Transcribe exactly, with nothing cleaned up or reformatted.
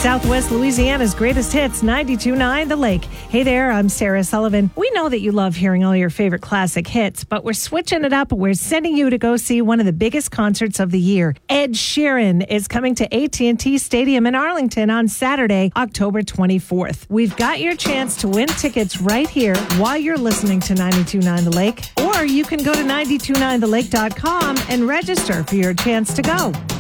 Southwest Louisiana's greatest hits, ninety-two point nine The Lake. Hey there, I'm Sarah Sullivan. We know that you love hearing all your favorite classic hits, but we're switching it up. We're sending you to go see one of the biggest concerts of the year. Ed Sheeran is coming to A T and T Stadium in Arlington on Saturday, October twenty-fourth. We've got your chance to win tickets right here while you're listening to ninety-two point nine The Lake, or you can go to ninety two point nine the lake dot com and register for your chance to go.